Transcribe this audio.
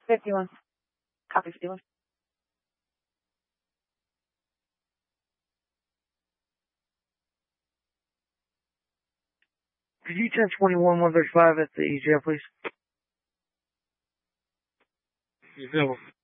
51. Copy 51. Could you 1021-135 at the jail, please? You're